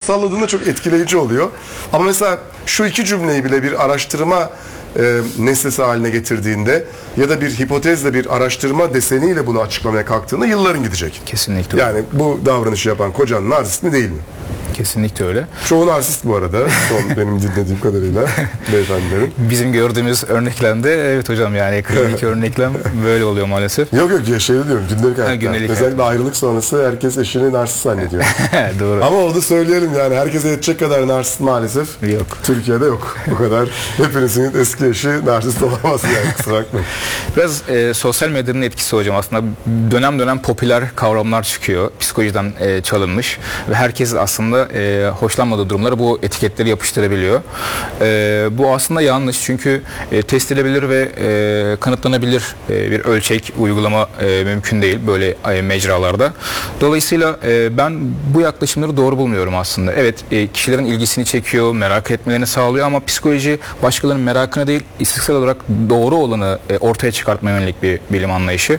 salladığında çok etkileyici oluyor. Ama mesela şu iki cümleyi bile bir araştırma nesnesi haline getirdiğinde ya da bir hipotezle bir araştırma deseniyle bunu açıklamaya kalktığında yılların gidecek. Kesinlikle. Yani bu davranışı yapan kocan narsist mi değil mi? Kesinlikle öyle. Çoğu narsist bu arada. Son benim dinlediğim kadarıyla beyefendilerin. Bizim gördüğümüz örneklemde evet hocam, yani klinik örneklem böyle oluyor maalesef. Yok şey diyorum, gündelik hayatta. Gündelik özellikle ayrılık sonrası herkes eşini narsist zannediyor. Doğru. Ama onu söyleyelim, yani herkese yetecek kadar narsist maalesef yok. Türkiye'de yok. Bu kadar hepinizin eski eşi narsist olamaz yani, kusura bakmayın. Biraz sosyal medyanın etkisi hocam, aslında dönem dönem popüler kavramlar çıkıyor. Psikolojiden çalınmış ve herkes aslında hoşlanmadığı durumlara bu etiketleri yapıştırabiliyor. Bu aslında yanlış, çünkü test edilebilir ve kanıtlanabilir bir ölçek, uygulama mümkün değil böyle mecralarda. Dolayısıyla ben bu yaklaşımları doğru bulmuyorum aslında. Evet, kişilerin ilgisini çekiyor, merak etmelerini sağlıyor ama psikoloji başkalarının merakına değil, istiksel olarak doğru olanı ortaya çıkartmaya yönelik bir bilim anlayışı.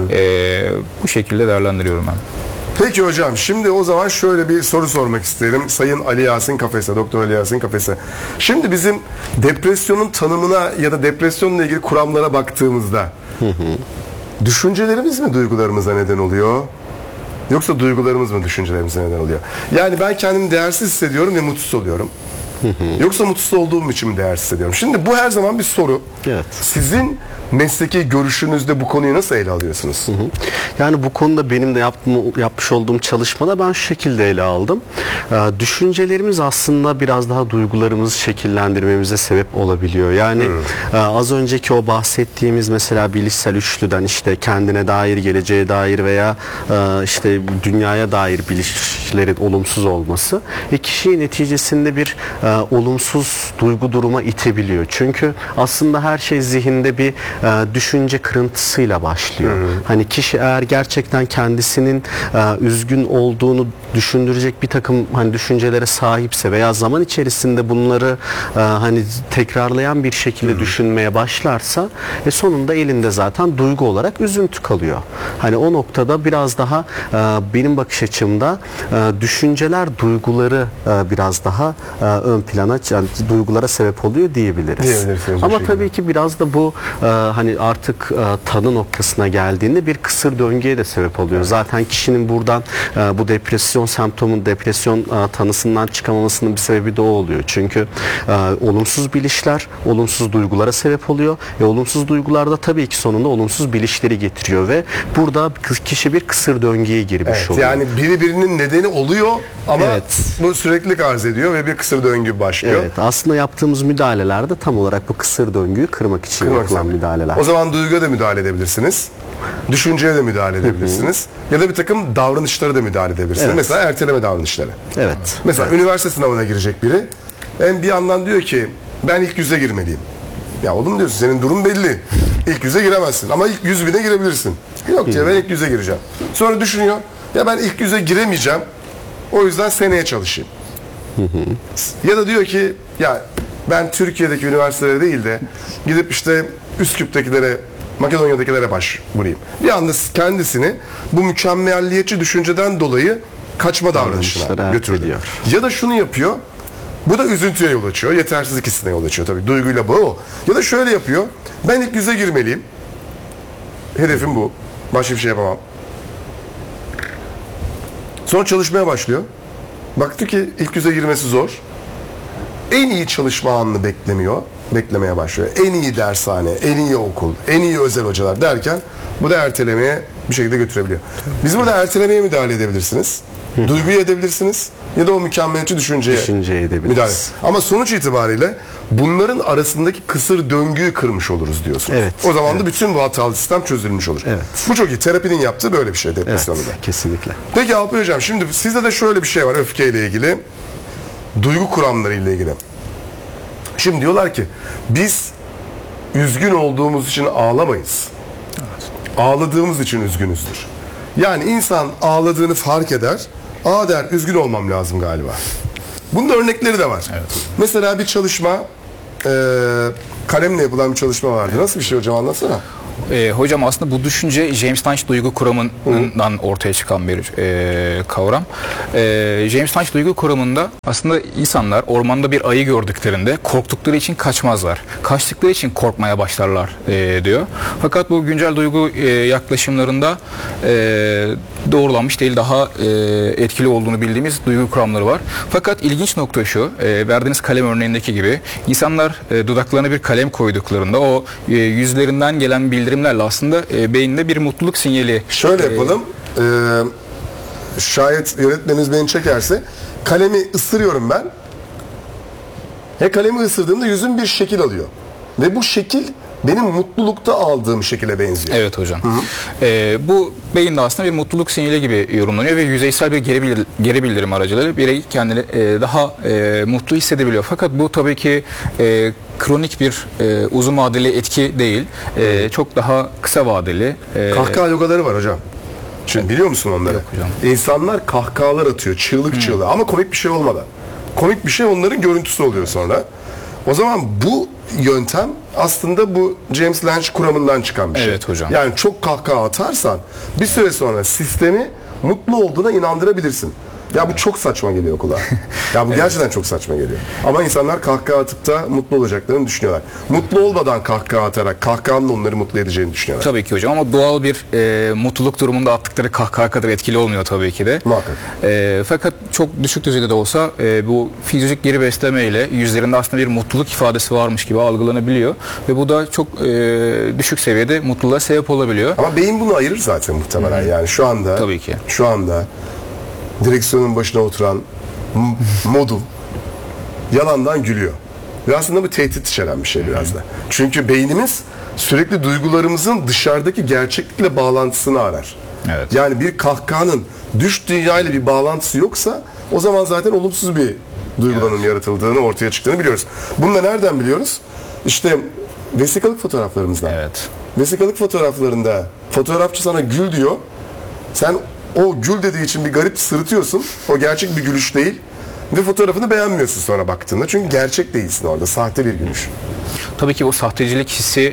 Bu şekilde değerlendiriyorum ben. Peki hocam, şimdi o zaman şöyle bir soru sormak isterim Sayın Ali Yasin Kafes'e, Doktor Ali Yasin Kafes'e. Şimdi bizim depresyonun tanımına ya da depresyonla ilgili kuramlara baktığımızda düşüncelerimiz mi duygularımıza neden oluyor? Yoksa duygularımız mı düşüncelerimize neden oluyor? Yani ben kendimi değersiz hissediyorum ve mutsuz oluyorum. Yoksa mutsuz olduğum için mi değersiz hissediyorum? Şimdi bu her zaman bir soru. Evet. Sizin mesleki görüşünüzde bu konuyu nasıl ele alıyorsunuz? Yani bu konuda benim de yapmış olduğum çalışmada ben şu şekilde ele aldım. Düşüncelerimiz aslında biraz daha duygularımızı şekillendirmemize sebep olabiliyor. Yani az önceki o bahsettiğimiz mesela bilişsel üçlüden, işte kendine dair, geleceğe dair veya işte dünyaya dair bilişlerin olumsuz olması kişiyi neticesinde bir olumsuz duygu duruma itebiliyor. Çünkü aslında her şey zihinde bir düşünce kırıntısıyla başlıyor. Hani kişi eğer gerçekten kendisinin üzgün olduğunu düşündürecek bir takım hani düşüncelere sahipse veya zaman içerisinde bunları hani tekrarlayan bir şekilde düşünmeye başlarsa sonunda elinde zaten duygu olarak üzüntü kalıyor. Hani o noktada biraz daha benim bakış açımda düşünceler duyguları biraz daha ön plana, yani duygulara sebep oluyor diyebiliriz. Ama tabii ki biraz da bu hani artık tanı noktasına geldiğinde bir kısır döngüye de sebep oluyor. Zaten kişinin buradan bu depresyon semptomun, depresyon tanısından çıkamamasının bir sebebi de o oluyor. Çünkü olumsuz bilişler olumsuz duygulara sebep oluyor. Olumsuz duygular da tabii ki sonunda olumsuz bilişleri getiriyor ve burada kişi bir kısır döngüye girmiş oluyor. Yani birinin nedeni oluyor ama bu süreklilik arz ediyor ve bir kısır döngü başlıyor. Evet, aslında yaptığımız müdahalelerde tam olarak bu kısır döngüyü kırmak için yapılan müdahaleler. O zaman duyguya da müdahale edebilirsiniz. Düşünceye de müdahale edebilirsiniz. Ya da bir takım davranışlara da müdahale edebilirsiniz. Mesela erteleme davranışları. Mesela üniversite sınavına girecek biri. Bir yandan diyor ki ben ilk 100'e girmeliyim. Ya oğlum diyorsun, senin durum belli. İlk 100'e giremezsin ama ilk 100.000'e girebilirsin. Yok diyor, ben ilk 100'e gireceğim. Sonra düşünüyor, ya ben ilk 100'e giremeyeceğim. O yüzden seneye çalışayım. Ya da diyor ki ya ben Türkiye'deki üniversitelere değil de gidip işte Üsküp'tekilere, Makedonya'dakilere başvurayım. Bir anda kendisini bu mükemmelliyetçi düşünceden dolayı kaçma davranışına götürüyor. Ya da şunu yapıyor. Bu da üzüntüye yol açıyor. Yetersizlik hissine yol açıyor tabii. Duyguyla bağı o. Ya da şöyle yapıyor. Ben ilk 100'e girmeliyim. Hedefim bu. Başka bir şey yapamam. Sonra çalışmaya başlıyor. Baktı ki ilk 100'e girmesi zor. En iyi çalışma anını beklemeye başlıyor. En iyi dershane, en iyi okul, en iyi özel hocalar derken bu da ertelemeye bir şekilde götürebiliyor. Biz burada ertelemeye müdahale edebilirsiniz. Duyguyu edebilirsiniz ya da o mükemmeliyetçi düşünceye müdahale. Ama sonuç itibariyle bunların arasındaki kısır döngüyü kırmış oluruz diyorsunuz. O zaman da bütün bu hatalı sistem çözülmüş olur. Bu çok iyi. Terapinin yaptığı böyle bir şey depresyonda. Kesinlikle. Peki Alpay Hocam, şimdi sizde de şöyle bir şey var öfkeyle ilgili. Duygu kuramları ile ilgili. Şimdi diyorlar ki biz üzgün olduğumuz için ağlamayız. Ağladığımız için üzgünüzdür. Yani insan ağladığını fark eder. Der, üzgün olmam lazım galiba. Bunun örnekleri de var. Mesela bir çalışma, kalemle yapılan bir çalışma vardı. Nasıl bir şey hocam, anlatsana. Hocam aslında bu düşünce James Lange duygu kuramından ortaya çıkan bir kavram. James Lange duygu kuramında aslında insanlar ormanda bir ayı gördüklerinde korktukları için kaçmazlar. Kaçtıkları için korkmaya başlarlar diyor. Fakat bu güncel duygu yaklaşımlarında doğrulanmış değil, daha etkili olduğunu bildiğimiz duygu kuramları var. Fakat ilginç nokta şu, verdiğiniz kalem örneğindeki gibi insanlar dudaklarına bir kalem koyduklarında o yüzlerinden gelen bildirimlerle aslında beyinde bir mutluluk sinyali. Şöyle yapalım, şayet yönetmeniniz beni çekerse kalemi ısırıyorum ben. Kalemi ısırdığımda yüzüm bir şekil alıyor. Ve bu şekil benim mutlulukta aldığım şekile benziyor. Evet hocam. Bu beyinde aslında bir mutluluk sinyali gibi yorumlanıyor ve yüzeysel bir geri bildirim aracılığıyla birey kendini daha mutlu hissedebiliyor. Fakat bu tabii ki kronik bir uzun vadeli etki değil. Çok daha kısa vadeli. Kahkaha yogaları var hocam. Şimdi biliyor musun onları? Yok hocam. İnsanlar kahkahalar atıyor, çığlık çığlığı ama komik bir şey olmadan. Komik bir şey onların görüntüsü oluyor sonra. O zaman bu yöntem aslında bu James Lange kuramından çıkan bir şey. Evet hocam. Yani çok kahkaha atarsan bir süre sonra sistemi mutlu olduğuna inandırabilirsin. Ya bu çok saçma geliyor kulağa. Ya bu gerçekten çok saçma geliyor. Ama insanlar kahkaha atıp da mutlu olacaklarını düşünüyorlar. Mutlu olmadan kahkaha atarak kahkahanın onları mutlu edeceğini düşünüyorlar. Tabii ki hocam ama doğal bir mutluluk durumunda attıkları kahkaha kadar etkili olmuyor tabii ki de. Muhakkak. Fakat çok düşük düzeyde de olsa bu fizyolojik geri besleme ile yüzlerinde aslında bir mutluluk ifadesi varmış gibi algılanabiliyor. Ve bu da çok düşük seviyede mutluluğa sebep olabiliyor. Ama beyin bunu ayırır zaten muhtemelen. Yani şu anda Tabii ki. Şu anda direksiyonun başına oturan modum yalandan gülüyor. Ve aslında bu tehdit içeren bir şey biraz da. Çünkü beynimiz sürekli duygularımızın dışarıdaki gerçeklikle bağlantısını arar. Evet. Yani bir kahkahanın dış dünyayla bir bağlantısı yoksa o zaman zaten olumsuz bir duygulanım yaratıldığını, ortaya çıktığını biliyoruz. Bunu da nereden biliyoruz? İşte vesikalık fotoğraflarımızdan. Evet. Vesikalık fotoğraflarında fotoğrafçı sana gül diyor. Sen o gül dediği için bir garip sırıtıyorsun. O gerçek bir gülüş değil. Ve fotoğrafını beğenmiyorsun sonra baktığında. Çünkü gerçek değilsin orada. Sahte bir gülüş. Tabii ki o sahtecilik hissi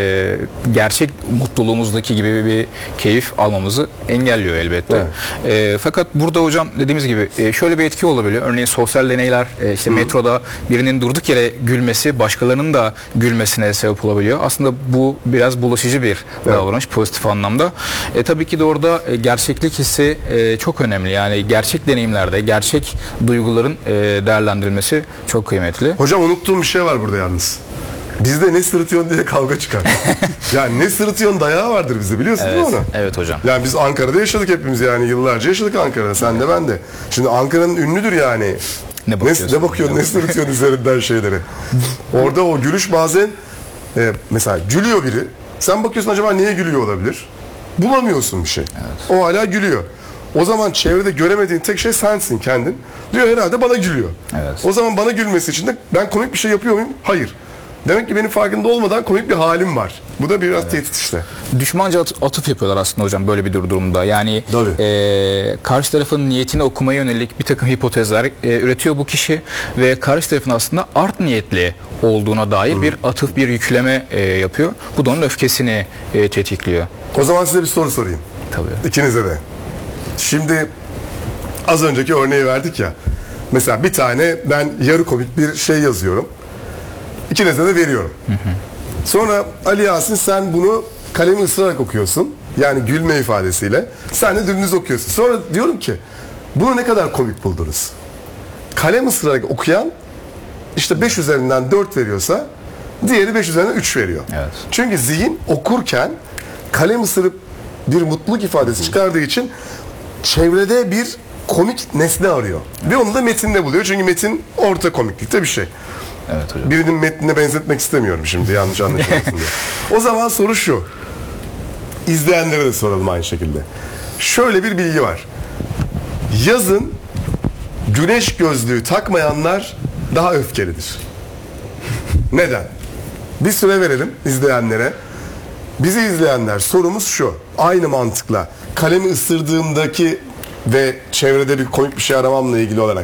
gerçek mutluluğumuzdaki gibi bir keyif almamızı engelliyor elbette. Evet. Fakat burada hocam dediğimiz gibi şöyle bir etki olabiliyor. Örneğin sosyal deneyler, işte metroda birinin durduk yere gülmesi başkalarının da gülmesine sebep olabiliyor. Aslında bu biraz bulaşıcı bir davranış pozitif anlamda. Tabii ki de orada gerçeklik hissi çok önemli. Yani gerçek deneyimlerde, gerçek duyguların değerlendirilmesi çok kıymetli. Hocam unuttuğum bir şey var burada yalnız. Bizde ne sırıtıyorsun diye kavga çıkar. Yani ne sırıtıyorsun dayağı vardır bizde, biliyorsun değil mi onu? Evet hocam. Yani biz Ankara'da yaşadık hepimiz, yani yıllarca yaşadık Ankara'da. Sen de ben de. Şimdi Ankara'nın ünlüdür yani. Ne bakıyorsun, ne sırıtıyorsun üzerinden şeyleri. Orada o gülüş bazen mesela gülüyor biri. Sen bakıyorsun acaba niye gülüyor olabilir? Bulamıyorsun bir şey. Evet. O hala gülüyor. O zaman çevrede göremediğin tek şey sensin, kendin. Diyor herhalde bana gülüyor. Evet. O zaman bana gülmesi için de ben komik bir şey yapıyor muyum? Hayır. Demek ki benim farkında olmadan komik bir halim var. Bu da biraz tehdit işte. Düşmanca atıf yapıyorlar aslında hocam böyle bir durumda. Yani karşı tarafın niyetini okumaya yönelik bir takım hipotezler üretiyor bu kişi ve karşı tarafın aslında art niyetli olduğuna dair bir atıf, bir yükleme yapıyor. Bu da onun öfkesini tetikliyor. O zaman size bir soru sorayım. Tabii. İkinize de. Şimdi az önceki örneği verdik ya. Mesela bir tane ben yarı komik bir şey yazıyorum. İkinize de veriyorum. Sonra Ali Yasin sen bunu kalemi ısırarak okuyorsun. Yani gülme ifadesiyle. Sen de dümdüz okuyorsun. Sonra diyorum ki bunu ne kadar komik buldunuz? Kalem ısırarak okuyan işte 5 üzerinden 4 veriyorsa diğeri 5 üzerinden 3 veriyor. Evet. Çünkü zihin okurken kalem ısırıp bir mutluluk ifadesi çıkardığı için çevrede bir komik nesne arıyor. Ve onu da metinde buluyor. Çünkü metin orta komiklikte bir şey. Evet hocam. Birinin metnine benzetmek istemiyorum şimdi, yanlış anlaşılmasın diye. O zaman soru şu. İzleyenlere de soralım aynı şekilde. Şöyle bir bilgi var. Yazın güneş gözlüğü takmayanlar daha öfkelidir. Neden? Bir süre verelim izleyenlere. Bizi izleyenler, sorumuz şu. Aynı mantıkla kalemi ısırdığımdaki ve çevrede bir komik bir şey aramamla ilgili olarak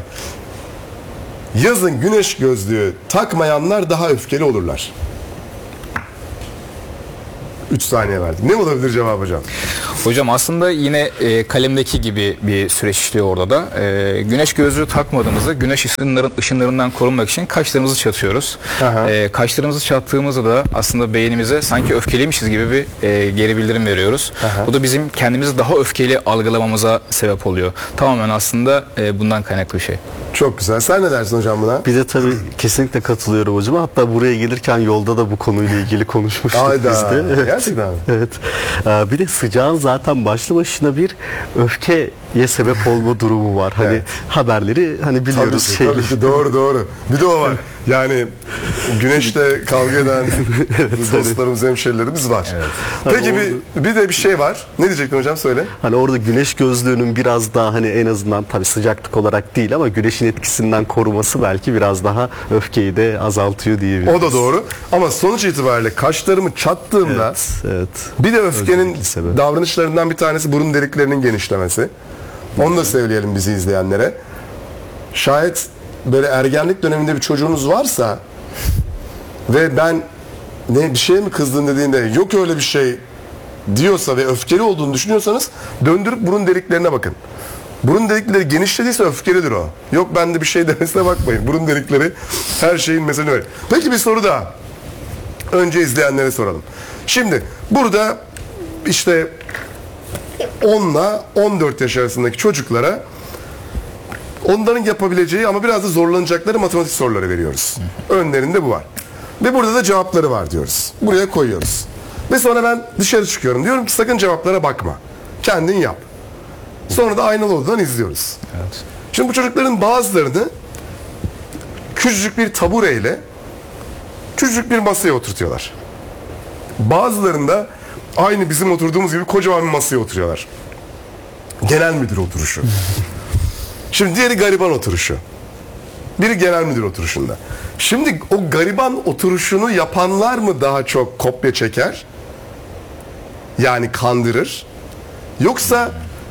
yazın güneş gözlüğü takmayanlar daha öfkeli olurlar. 3 saniye verdik. Ne olabilir cevap hocam? Hocam aslında yine kalemdeki gibi bir süreç işliyor orada da. Güneş gözlüğü takmadığımızda güneş ışınlarından korunmak için kaşlarımızı çatıyoruz. Kaşlarımızı çattığımızda da aslında beynimize sanki öfkeliymişiz gibi bir geri bildirim veriyoruz. Bu da bizim kendimizi daha öfkeli algılamamıza sebep oluyor. Tamamen aslında bundan kaynaklı bir şey. Çok güzel. Sen ne dersin hocam buna? Bir de tabii kesinlikle katılıyorum hocam. Hatta buraya gelirken yolda da bu konuyla ilgili konuşmuştuk Hayda. biz de. Evet. Gerçekten mi? Evet. Bir de sıcağın zaten başlı başına bir öfkeye sebep olma durumu var. Hani Evet. haberleri hani biliyoruz Tabii ki, tabii ki. Doğru. Bir de o var. Yani güneşle kavga eden dostlarımız, hemşerilerimiz var. Peki bir de bir şey var. Ne diyecektin hocam, söyle. Hani orada güneş gözlüğünün biraz daha hani en azından tabii sıcaklık olarak değil ama güneşin etkisinden koruması belki biraz daha öfkeyi de azaltıyor diyebiliriz. O da doğru. Ama sonuç itibariyle kaşlarımı çattığımda Evet. bir de öfkenin Özellikle sebep. davranışlarından bir tanesi burun deliklerinin genişlemesi. Onu da söyleyelim bizi izleyenlere. Şayet böyle ergenlik döneminde bir çocuğunuz varsa ve ben ne bir şey mi kızdın dediğinde yok öyle bir şey diyorsa ve öfkeli olduğunu düşünüyorsanız döndürüp burun deliklerine bakın. Burun delikleri genişlediyse öfkelidir o. Yok bende bir şey demesine bakmayın. Burun delikleri her şeyin mesela öyle. Peki bir soru daha. Önce izleyenlere soralım. Şimdi burada işte 10 ile 14 yaş arasındaki çocuklara onların yapabileceği ama biraz da zorlanacakları matematik soruları veriyoruz. Önlerinde bu var. Ve burada da cevapları var diyoruz. Buraya koyuyoruz. Ve sonra ben dışarı çıkıyorum. Diyorum ki sakın cevaplara bakma. Kendin yap. Sonra da aynalı odadan izliyoruz. Evet. Şimdi bu çocukların bazılarını küçücük bir tabureyle küçücük bir masaya oturtuyorlar. Bazılarında aynı bizim oturduğumuz gibi kocaman bir masaya oturuyorlar. Genel müdür oturuşu. Şimdi diğeri gariban oturuşu. Biri genel müdür oturuşunda. Şimdi o gariban oturuşunu yapanlar mı daha çok kopya çeker? Yani kandırır. Yoksa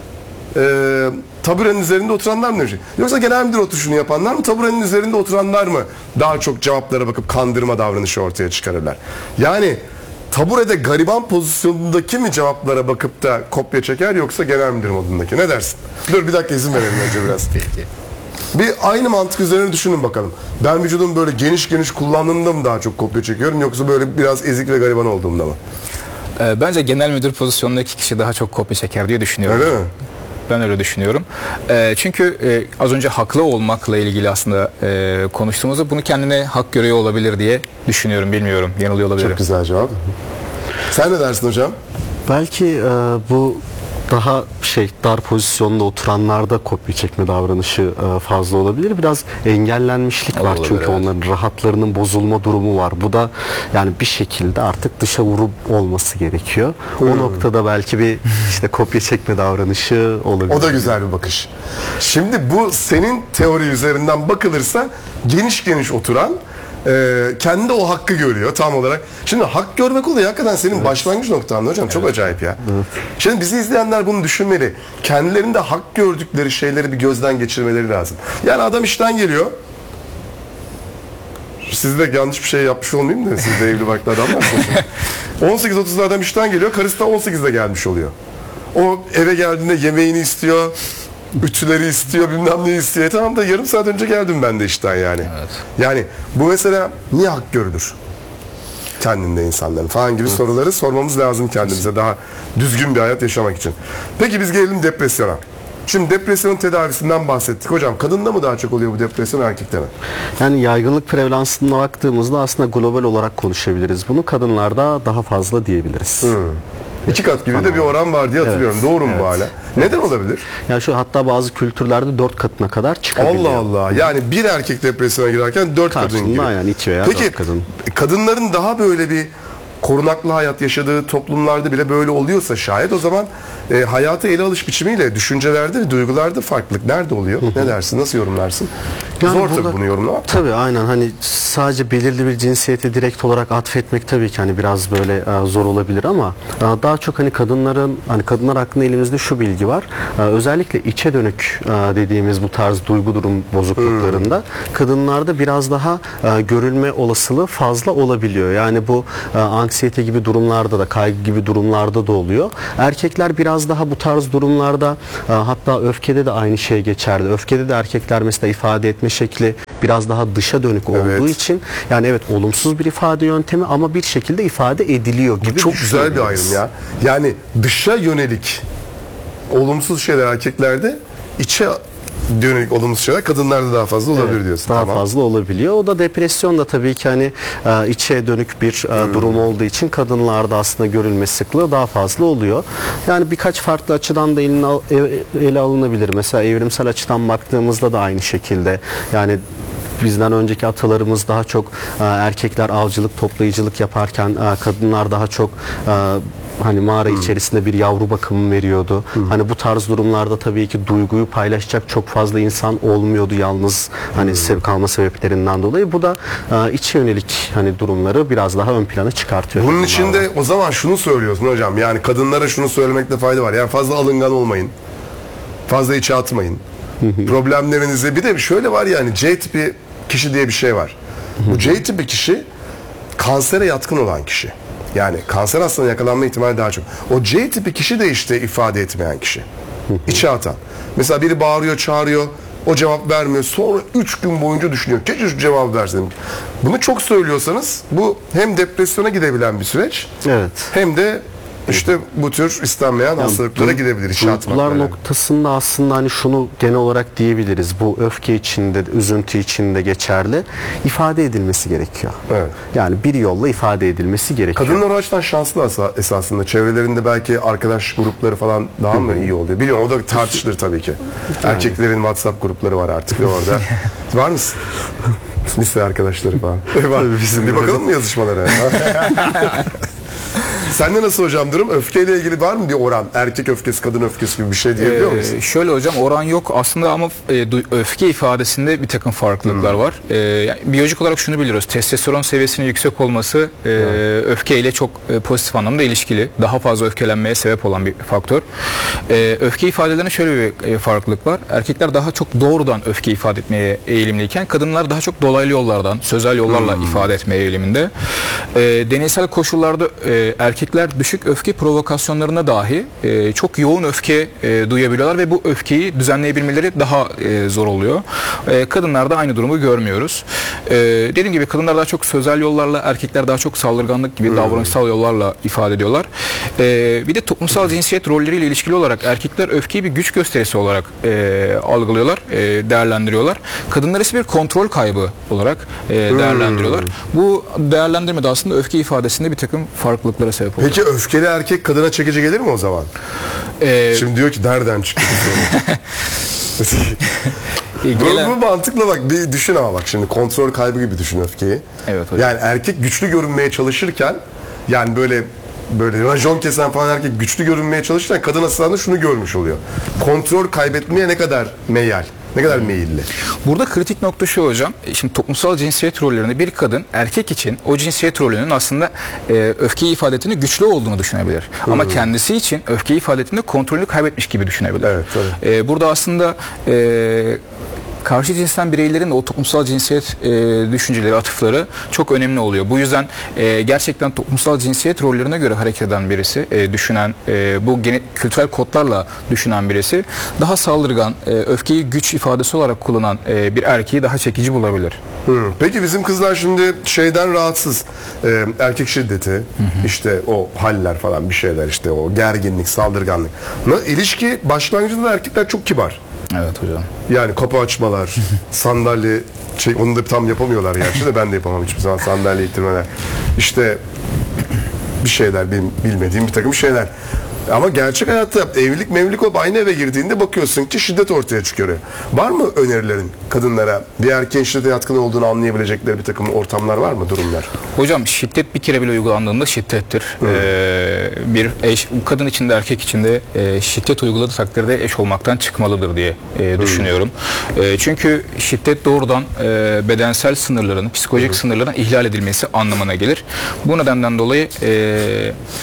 taburenin üzerinde oturanlar mı diyecek? Yoksa genel müdür oturuşunu yapanlar mı, taburenin üzerinde oturanlar mı daha çok cevaplara bakıp kandırma davranışı ortaya çıkarırlar? Yani taburede gariban pozisyonundaki mi cevaplara bakıp da kopya çeker yoksa genel müdür modundaki? Ne dersin? Dur bir dakika izin verelim önce biraz. Peki. Bir aynı mantık üzerine düşünün bakalım. Ben vücudumu böyle geniş geniş kullandığımda mı daha çok kopya çekiyorum yoksa böyle biraz ezik ve gariban olduğumda mı? Bence genel müdür pozisyonundaki kişi daha çok kopya çeker diye düşünüyorum. Öyle mi? Ben öyle düşünüyorum. Çünkü az önce haklı olmakla ilgili aslında konuştuğumuzda bunu kendine hak görüyor olabilir diye düşünüyorum. Bilmiyorum. Yanılıyor olabilirim. Çok güzel cevap. Sen ne dersin hocam? Belki bu daha dar pozisyonda oturanlarda kopya çekme davranışı fazla olabilir. Biraz engellenmişlik var Olabilir, çünkü evet. onların rahatlarının bozulma durumu var. Bu da yani bir şekilde artık dışa vurup olması gerekiyor. O noktada belki bir kopya çekme davranışı olabilir. O da güzel bir bakış. Şimdi bu senin teori üzerinden bakılırsa geniş geniş oturan kendi o hakkı görüyor tam olarak. Şimdi hak görmek oluyor hakikaten senin başlangıç noktan hocam. Çok acayip ya. Şimdi bizi izleyenler bunu düşünmeli. Kendilerinde hak gördükleri şeyleri bir gözden geçirmeleri lazım. Yani adam işten geliyor. Siz de yanlış bir şey yapmış olmayayım da siz de evli barklı adamlarsınız. 18.30'da adam işten geliyor. Karısı da 18'de gelmiş oluyor. O eve geldiğinde yemeğini istiyor. Ütüleri istiyor, bilmem ne istiyor. Tamam da yarım saat önce geldim ben de işten yani. Evet. Yani bu mesela niye hak görülür? Kendinde insanların falan gibi soruları sormamız lazım kendimize daha düzgün bir hayat yaşamak için. Peki biz gelelim depresyona. Şimdi depresyonun tedavisinden bahsettik. Hocam kadında mı daha çok oluyor bu depresyon, erkekte mi? Yani yaygınlık prevalansına baktığımızda aslında global olarak konuşabiliriz. Bunu kadınlarda daha fazla diyebiliriz. 2 kat gibi de bir oran var diye hatırlıyorum. Doğru mu bu hala? Neden olabilir? Yani hatta bazı kültürlerde 4 katına kadar çıkabiliyor. Allah Allah. Yani bir erkek depresyona girerken 4 kadın gibi. Karşılığında yani 2 veya 4 kadın. Kadınların daha böyle bir korunaklı hayat yaşadığı toplumlarda bile böyle oluyorsa şayet o zaman hayatı ele alış biçimiyle düşüncelerde ve duygularda farklılık nerede oluyor? Ne dersin? Nasıl yorumlarsın? Yani Zor burada, tabii bunu yorumlamak. Tabii aynen hani sadece belirli bir cinsiyete direkt olarak atfetmek tabii ki hani biraz böyle zor olabilir ama daha çok hani kadınlar hakkında elimizde şu bilgi var. Özellikle içe dönük dediğimiz bu tarz duygu durum bozukluklarında kadınlarda biraz daha görülme olasılığı fazla olabiliyor. Yani bu anksiyete anksiyete gibi durumlarda da, kaygı gibi durumlarda da oluyor. Erkekler biraz daha bu tarz durumlarda, hatta öfkede de aynı şey geçerli. Öfkede de erkekler mesela ifade etme şekli biraz daha dışa dönük olduğu için, yani evet olumsuz bir ifade yöntemi ama bir şekilde ifade ediliyor gibi. Bu çok güzel bir ayrım ya. Yani dışa yönelik olumsuz şeyler erkeklerde, içe dönük olumsuz şeyler kadınlarda daha fazla olabilir diyorsun. Daha fazla olabiliyor. O da depresyon da tabii ki hani içe dönük bir durum olduğu için kadınlarda aslında görülme sıklığı daha fazla oluyor. Yani birkaç farklı açıdan da ele alınabilir. Mesela evrimsel açıdan baktığımızda da aynı şekilde. Yani bizden önceki atalarımız daha çok erkekler avcılık, toplayıcılık yaparken kadınlar daha çok hani mağara içerisinde bir yavru bakımı veriyordu. Hani bu tarz durumlarda tabii ki duyguyu paylaşacak çok fazla insan olmuyordu yalnız hani kalma sebeplerinden dolayı. Bu da içe yönelik hani durumları biraz daha ön plana çıkartıyor. Bunun için de o zaman şunu söylüyorsun hocam. Yani kadınlara şunu söylemekte fayda var. Yani fazla alıngan olmayın. Fazla içe atmayın. Problemlerinizi, bir de şöyle var yani, C tipi kişi diye bir şey var. Bu C tipi kişi kansere yatkın olan kişi. Yani kanser hastalığına yakalanma ihtimali daha çok. O C tipi kişi de işte ifade etmeyen kişi. İçe atan. Mesela biri bağırıyor, çağırıyor, o cevap vermiyor. Sonra 3 gün boyunca düşünüyor. Keşke şu cevap verseydim. Bunu çok söylüyorsanız bu hem depresyona gidebilen bir süreç, evet, hem de İşte bu tür istenmeyen hastalıklara gidebilir. Duygular noktasında aslında hani şunu genel olarak diyebiliriz. Bu öfke içinde, üzüntü içinde geçerli. İfade edilmesi gerekiyor. Evet. Yani bir yolla ifade edilmesi gerekiyor. Kadınlar o açıdan şanslı esasında. Çevrelerinde belki arkadaş grupları falan daha mı iyi oluyor? Biliyorum, o da tartışılır tabii ki. Erkeklerin WhatsApp grupları var artık orada. Var mısın? Lise arkadaşları falan. Bir bakalım mı yazışmalara? Sende nasıl hocam durum? Öfkeyle ilgili var mı bir oran? Erkek öfkesi, kadın öfkesi gibi bir şey diyebiliyor musun? Şöyle hocam, oran yok aslında ama öfke ifadesinde bir takım farklılıklar var. Yani biyolojik olarak şunu biliyoruz. Testosteron seviyesinin yüksek olması öfkeyle çok pozitif anlamda ilişkili. Daha fazla öfkelenmeye sebep olan bir faktör. Öfke ifadelerinde şöyle bir farklılık var. Erkekler daha çok doğrudan öfke ifade etmeye eğilimliyken kadınlar daha çok dolaylı yollardan, sözel yollarla ifade etmeye eğiliminde. Deneysel koşullarda erkekler düşük öfke provokasyonlarına dahi çok yoğun öfke duyabiliyorlar ve bu öfkeyi düzenleyebilmeleri daha zor oluyor. Kadınlarda aynı durumu görmüyoruz. Dediğim gibi kadınlar daha çok sözel yollarla, erkekler daha çok saldırganlık gibi davranışsal yollarla ifade ediyorlar. Bir de toplumsal cinsiyet rolleriyle ilişkili olarak erkekler öfkeyi bir güç gösterisi olarak algılıyorlar, değerlendiriyorlar. Kadınlar ise bir kontrol kaybı olarak değerlendiriyorlar. Bu değerlendirmede aslında öfke ifadesinde bir takım farklılıklara sebep oluyor. Peki öfkeli erkek kadına çekici gelir mi o zaman? Şimdi diyor ki nereden çıktı? Bu mantıkla bak bir düşün ama bak şimdi kontrol kaybı gibi düşün öfkeyi. Evet hocam. Yani erkek güçlü görünmeye çalışırken, yani böyle rajon kesen falan erkek güçlü görünmeye çalışırken kadın aslında şunu görmüş oluyor. Kontrol kaybetmeye ne kadar meyil. Ne kadar meyilli. Burada kritik nokta şu hocam. Şimdi toplumsal cinsiyet rollerinde bir kadın erkek için o cinsiyet rolünün aslında öfkeyi ifade ettiğinde güçlü olduğunu düşünebilir. Ama kendisi için öfkeyi ifade ettiğinde kontrolünü kaybetmiş gibi düşünebilir. Evet, tabii. Burada aslında karşı cinsten bireylerin de o toplumsal cinsiyet düşünceleri, atıfları çok önemli oluyor. Bu yüzden gerçekten toplumsal cinsiyet rollerine göre hareket eden birisi, düşünen, bu kültürel kodlarla düşünen birisi daha saldırgan, öfkeyi güç ifadesi olarak kullanan bir erkeği daha çekici bulabilir. Peki bizim kızlar şimdi şeyden rahatsız. Erkek şiddeti, işte o haller falan bir şeyler, işte o gerginlik, saldırganlık. İlişki başlangıcında da erkekler çok kibar. Evet hocam. Yani kapı açmalar, sandalye, onu da tam yapamıyorlar gerçi de ben de yapamam hiçbir zaman sandalye ittirmeler. İşte bir şeyler, benim bilmediğim bir takım şeyler. Ama gerçek hayatta evlilik olup aynı eve girdiğinde bakıyorsun ki şiddet ortaya çıkıyor. Var mı önerilerin kadınlara bir erkeğin şiddete yatkın olduğunu anlayabilecekleri bir takım ortamlar var mı, durumlar? Hocam şiddet bir kere bile uygulandığında şiddettir. Bir eş, kadın için de erkek için de şiddet uyguladığı takdirde eş olmaktan çıkmalıdır diye düşünüyorum. Çünkü şiddet doğrudan bedensel sınırların, psikolojik sınırların ihlal edilmesi anlamına gelir. Bu nedenden dolayı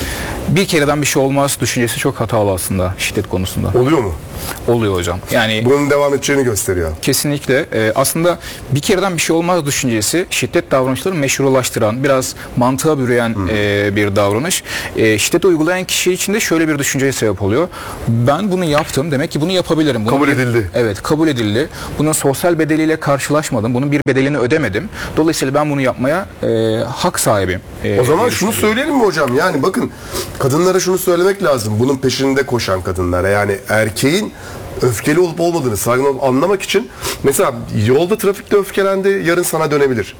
Bir kereden bir şey olmaz düşüncesi çok hatalı aslında şiddet konusunda. Oluyor mu? Oluyor hocam. Yani Bunun devam edeceğini gösteriyor. kesinlikle aslında bir kereden bir şey olmaz düşüncesi şiddet davranışlarını meşrulaştıran, biraz mantığa bürüyen bir davranış. Şiddet uygulayan kişi için de şöyle bir düşünceye sebep oluyor. Ben bunu yaptım, demek ki bunu yapabilirim. Kabul edildi. Evet, kabul edildi. Bunun sosyal bedeliyle karşılaşmadım. Bunun bir bedelini ödemedim. Dolayısıyla ben bunu yapmaya hak sahibiyim. O zaman şunu söyleyelim mi hocam? Yani bakın, kadınlara şunu söylemek lazım. Bunun peşinde koşan kadınlara, yani erkeğin öfkeli olup olmadığını, saygın olup anlamak için, mesela yolda trafikte öfkelendi, yarın sana dönebilir.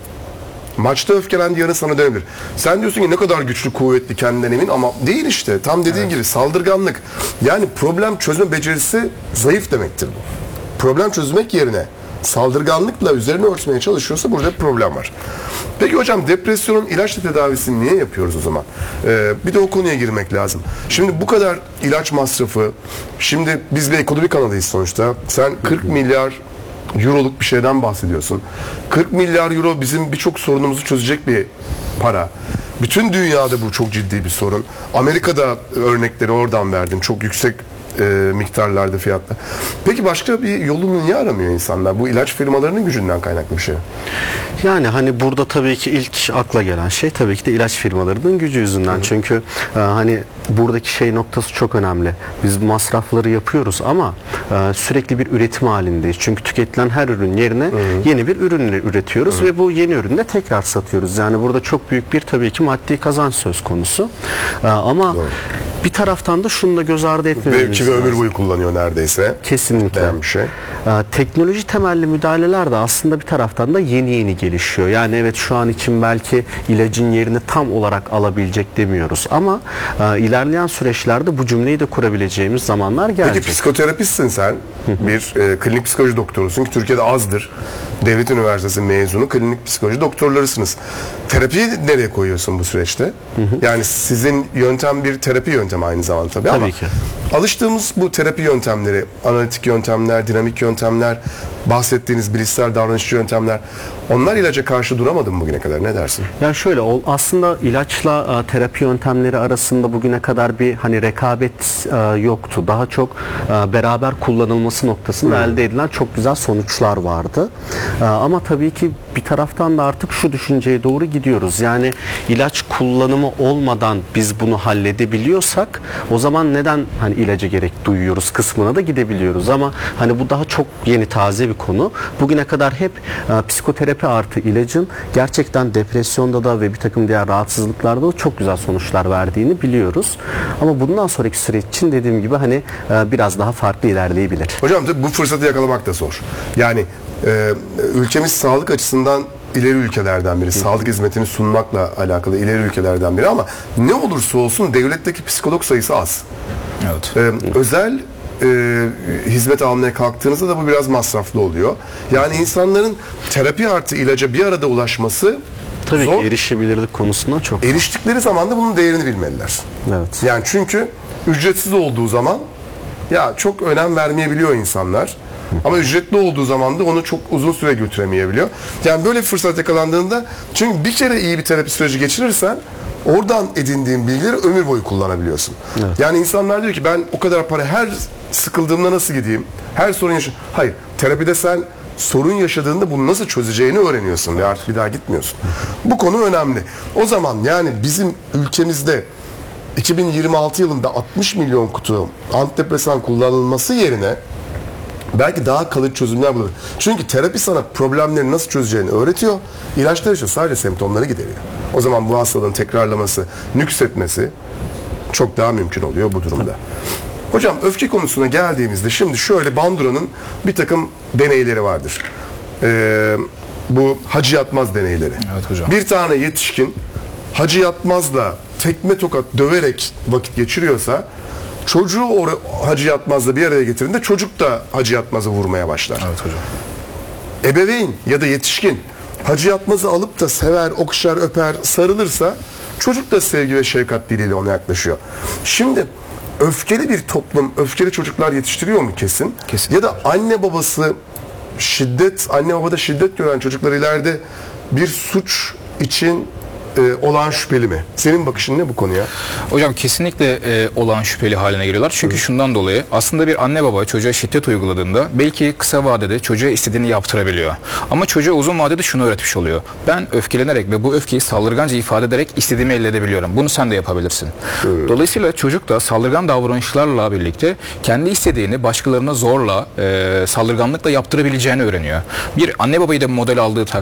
Maçta öfkelendi, yarın sana dönebilir. Sen diyorsun ki ne kadar güçlü, kuvvetli, kendinden emin, ama değil işte. Tam dediğin gibi saldırganlık. Yani problem çözme becerisi zayıf demektir bu. Problem çözmek yerine saldırganlıkla üzerine örtmeye çalışıyorsa burada bir problem var. Peki hocam, depresyonun ilaçla tedavisini niye yapıyoruz o zaman? Bir de o konuya girmek lazım. Şimdi bu kadar ilaç masrafı, şimdi biz bir ekonomi kanalıyız sonuçta. Sen 40 milyar euroluk bir şeyden bahsediyorsun. 40 milyar euro bizim birçok sorunumuzu çözecek bir para. Bütün dünyada bu çok ciddi bir sorun. Amerika'da örnekleri oradan verdin. Çok yüksek miktarlarda fiyatla. Peki başka bir yolunu niye aramıyor insanlar? Bu ilaç firmalarının gücünden kaynaklı bir şey. Yani hani burada tabii ki ilk akla gelen şey tabii ki de ilaç firmalarının gücü yüzünden. Çünkü hani buradaki şey noktası çok önemli. Biz masrafları yapıyoruz ama sürekli bir üretim halindeyiz. Çünkü tüketilen her ürün yerine yeni bir ürün üretiyoruz ve bu yeni ürünü de tekrar satıyoruz. Yani burada çok büyük bir tabii ki maddi kazanç söz konusu. Ama bir taraftan da şunu da göz ardı etmememiz Belki lazım. ömür boyu kullanıyor neredeyse. Kesinlikle. Bir şey. Teknoloji temelli müdahaleler de aslında bir taraftan da yeni gelişiyor. Yani evet, şu an için belki ilacın yerini tam olarak alabilecek demiyoruz ama ilerleyen süreçlerde bu cümleyi de kurabileceğimiz zamanlar gelecek. Peki psikoterapistsin sen. Bir klinik psikoloji doktorusun ki Türkiye'de azdır. Devlet Üniversitesi mezunu klinik psikoloji doktorlarısınız. Terapiyi nereye koyuyorsun bu süreçte? Yani sizin yöntem bir terapi yöntemi aynı zamanda tabii ama ki. alıştığımız bu terapi yöntemleri, analitik yöntemler, dinamik yöntemler, bahsettiğiniz bilişsel davranışçı yöntemler, onlar ilaca karşı duramadı mı bugüne kadar? Ne dersin? Yani şöyle, aslında ilaçla terapi yöntemleri arasında bugüne kadar bir hani rekabet yoktu. Daha çok beraber kullanılması noktasında elde edilen çok güzel sonuçlar vardı. Ama tabii ki bir taraftan da artık şu düşünceye doğru gidiyoruz. Yani ilaç kullanımı olmadan biz bunu halledebiliyorsak o zaman neden hani ilaca gerek duyuyoruz kısmına da gidebiliyoruz. Ama hani bu daha çok yeni, taze bir konu. Bugüne kadar hep psikoterapi artı ilacın gerçekten depresyonda da ve bir takım diğer rahatsızlıklarda da çok güzel sonuçlar verdiğini biliyoruz. Ama bundan sonraki süreç için dediğim gibi hani biraz daha farklı ilerleyebilir. Hocam bu fırsatı yakalamak da zor. Yani ülkemiz sağlık açısından ileri ülkelerden biri. Sağlık hizmetini sunmakla alakalı ileri ülkelerden biri ama ne olursa olsun devletteki psikolog sayısı az. Evet. Özel hizmet almaya kalktığınızda da bu biraz masraflı oluyor. Yani insanların terapi artı ilaca bir arada ulaşması Tabii zor. ki erişebilirlik konusunda çok. Eriştikleri zaman da bunun değerini bilmeliler. Evet. Yani çünkü ücretsiz olduğu zaman ya çok önem vermeyebiliyor insanlar. Ama ücretli olduğu zaman da onu çok uzun süre götüremeyebiliyor. Yani böyle bir fırsat yakalandığında, çünkü bir kere iyi bir terapi süreci geçirirsen oradan edindiğin bilgileri ömür boyu kullanabiliyorsun. Evet. Yani insanlar diyor ki ben o kadar para her sıkıldığımda nasıl gideyim? Her sorun Hayır. Terapide sen sorun yaşadığında bunu nasıl çözeceğini öğreniyorsun ve artık bir daha gitmiyorsun. Bu konu önemli. O zaman yani bizim ülkemizde 2026 yılında 60 milyon kutu antidepresan kullanılması yerine belki daha kalıcı çözümler bulur. Çünkü terapi sana problemleri nasıl çözeceğini öğretiyor. İlaçlar ise sadece semptomları gideriyor. O zaman bu hastalığın tekrarlaması, nüksetmesi çok daha mümkün oluyor bu durumda. Hocam öfke konusuna geldiğimizde şimdi şöyle Bandura'nın bir takım deneyleri vardır. Bu Hacı Yatmaz deneyleri. Evet hocam. Bir tane yetişkin Hacı Yatmaz'la tekme tokat döverek vakit geçiriyorsa çocuğu Hacı Yatmaz'la bir araya getirdiğinde çocuk da Hacı Yatmaz'ı vurmaya başlar. Evet hocam. Ebeveyn ya da yetişkin Hacı Yatmaz'ı alıp da sever, okşar, öper, sarılırsa çocuk da sevgi ve şefkat diliyle ona yaklaşıyor. Şimdi öfkeli bir toplum, öfkeli çocuklar yetiştiriyor mu kesin? Kesin. Ya da anne babada şiddet gören çocuklar ileride bir suç için olağan şüpheli mi? Senin bakışın ne bu konuya? Hocam kesinlikle olağan şüpheli haline geliyorlar. Çünkü şundan dolayı aslında bir anne baba çocuğa şiddet uyguladığında belki kısa vadede çocuğa istediğini yaptırabiliyor. Ama çocuğa uzun vadede şunu öğretmiş oluyor. Ben öfkelenerek ve bu öfkeyi saldırganca ifade ederek istediğimi elde edebiliyorum. Bunu sen de yapabilirsin. Dolayısıyla çocuk da saldırgan davranışlarla birlikte kendi istediğini başkalarına zorla, saldırganlıkla yaptırabileceğini öğreniyor. Bir anne babayı da model aldığı